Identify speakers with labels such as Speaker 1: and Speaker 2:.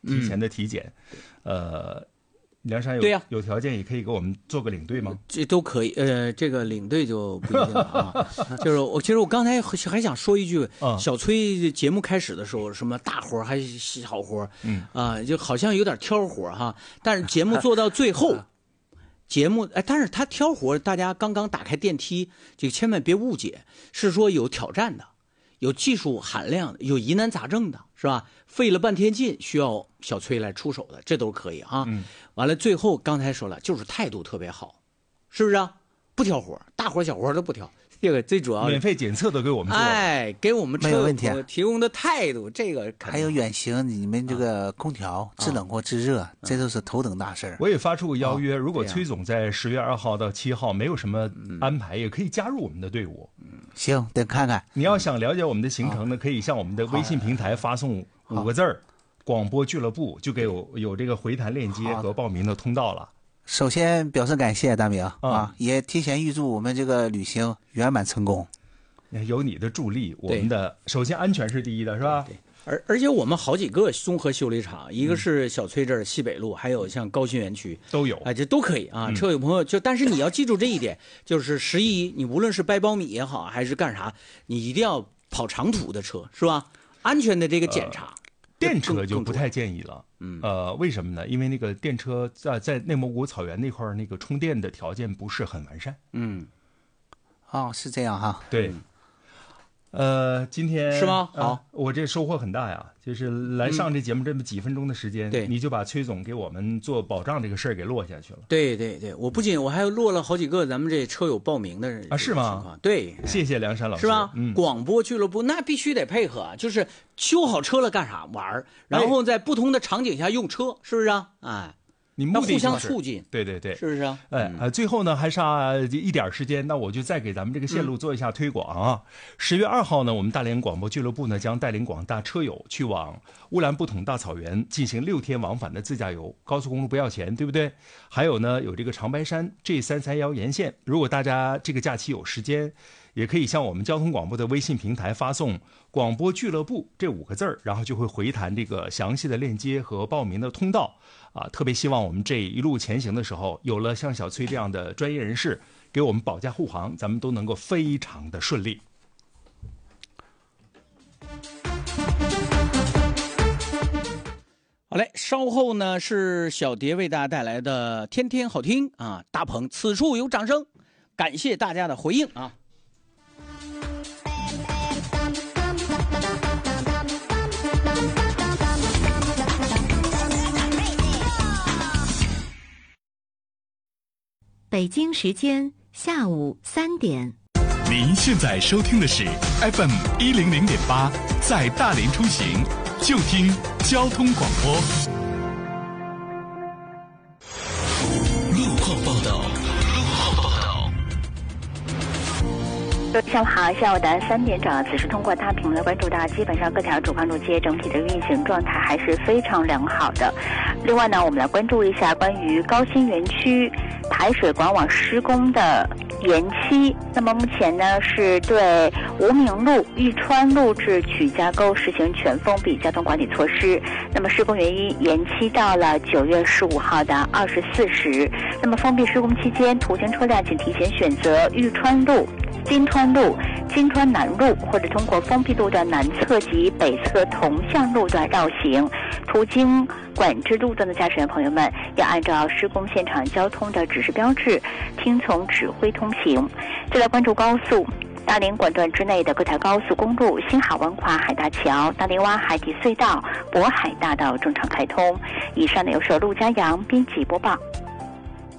Speaker 1: 提前的体检。梁山有条件也可以给我们做个领队吗？
Speaker 2: 这都可以。这个领队就不一定了啊。其实我刚才还想说一句，小崔节目开始的时候，什么大活还是小活，就好像有点挑活哈。但是节目做到最后，但是他挑活，大家刚刚打开电梯，这个千万别误解，是说有挑战的，有技术含量的，有疑难杂症的，是吧？费了半天劲需要小崔来出手的，这都可以啊。完了，最后刚才说了，就是态度特别好，是不是啊？不挑活，大活小活都不挑。这个最主要，
Speaker 1: 免费检测都给我们做，
Speaker 2: 给我们
Speaker 3: 没有问题
Speaker 2: 提供的态度，这个
Speaker 3: 还有远行，你们这个空调制冷或制热，这都是头等大事。
Speaker 1: 我也发出过邀约，如果崔总在10月2号到7号没有什么安排，也可以加入我们的队伍。
Speaker 3: 行，得看看。
Speaker 1: 你要想了解我们的行程呢，可以向我们的微信平台发送5个字儿“广播俱乐部”，就给有这个回弹链接和报名的通道了。
Speaker 3: 首先表示感谢大明也提前预祝我们这个旅行圆满成功。
Speaker 1: 有你的助力，我们的首先安全是第一的，是吧？
Speaker 2: 对。而且我们好几个综合修理厂，一个是小崔这儿西北路，还有像高新园区
Speaker 1: 都有，
Speaker 2: 这都可以啊。车友朋友但是你要记住这一点，就是11，你无论是掰苞米也好，还是干啥，你一定要跑长途的车，是吧？安全的这个检查。
Speaker 1: 电车就不太建议了，为什么呢？因为那个电车在内蒙古草原那块那个充电的条件不是很完善。
Speaker 3: 是这样哈。
Speaker 1: 对。今天
Speaker 2: 是吗？好，
Speaker 1: 我这收获很大呀，就是来上这节目这么几分钟的时间，你就把崔总给我们做保障这个事儿给落下去了。
Speaker 2: 对，我还落了好几个咱们这车友报名的人
Speaker 1: 啊，是吗？
Speaker 2: 对，
Speaker 1: 谢谢梁山老师，
Speaker 2: 是吧？广播俱乐部那必须得配合，就是修好车了干啥玩，然后在不同的场景下用车，是不是啊？
Speaker 1: 你目的
Speaker 2: 互相促进，
Speaker 1: 对，
Speaker 2: 是不是啊？
Speaker 1: 最后呢还差一点时间，那我就再给咱们这个线路做一下推广啊。10月2号呢，我们大连广播俱乐部呢将带领广大车友去往乌兰布统大草原进行6天往返的自驾游，高速公路不要钱，对不对？还有呢，有这个长白山 G331沿线，如果大家这个假期有时间，也可以向我们交通广播的微信平台发送“广播俱乐部”这5个字儿，然后就会回弹这个详细的链接和报名的通道。特别希望我们这一路前行的时候，有了像小崔这样的专业人士给我们保驾护航，咱们都能够非常的顺利。
Speaker 2: 好嘞，稍后呢是小蝶为大家带来的天天好听啊，大鹏此处有掌声，感谢大家的回应啊。
Speaker 4: 北京时间下午3点。
Speaker 5: 您现在收听的是 FM 100.8，在大连出行就听交通广播。路况报道。
Speaker 6: 下午好，下午的3点整，此时通过大屏来关注到，基本上各条主干路街整体的运行状态还是非常良好的。另外呢，我们来关注一下关于高新园区排水管网施工的延期。那么目前呢是对无名路、玉川路至曲家沟实行全封闭交通管理措施。那么施工原因延期到了9月15号的24时。那么封闭施工期间，途经车辆请提前选择玉川路、金川路、金川南路，或者通过封闭路段南侧及北侧同向路段绕行。途经管制路段的驾驶员朋友们，要按照施工现场交通的指示标志，听从指挥通行。再来关注高速。大连管段之内的各条高速公路，新海湾跨海大桥、大连湾海底隧道、渤海大道正常开通。以上呢由陆家阳编辑播报。